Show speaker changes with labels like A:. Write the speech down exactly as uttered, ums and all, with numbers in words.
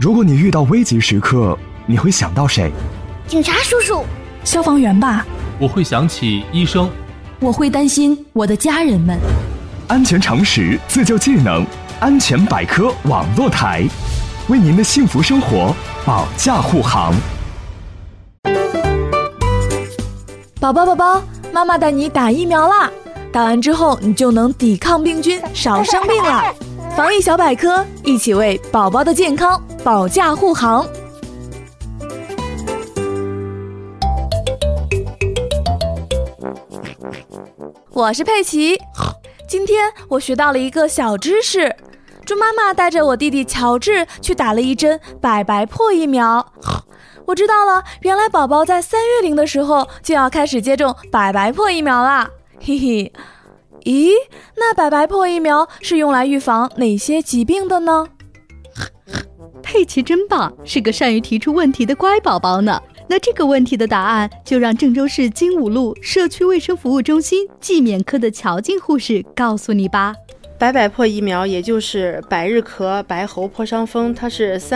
A: 如果你遇到危急时刻，你会想到谁？
B: 警察叔叔。
C: 消防员吧。
D: 我会想起医生。
C: 我会担心我的家人们。
A: 安全常识，自救技能，安全百科网络台，为您的幸福生活保驾护航。
C: 宝宝宝宝，妈妈带你打疫苗啦！打完之后，你就能抵抗病菌，少生病啦。防疫小百科，一起为宝宝的健康保驾护航。我是佩奇，今天我学到了一个小知识。猪妈妈带着我弟弟乔治去打了一针百白破疫苗。我知道了，原来宝宝在三月龄的时候就要开始接种百白破疫苗啦。嘿嘿，咦，那百白破疫苗是用来预防哪些疾病的呢？
E: 佩奇真棒，是个善于提出问题的乖宝宝呢。那这个问题的答案就让郑州市金武路社区卫生服务中心季免科的乔静护士告诉你吧。
F: 百百破疫苗也就是百日咳、白喉、破伤风，它是三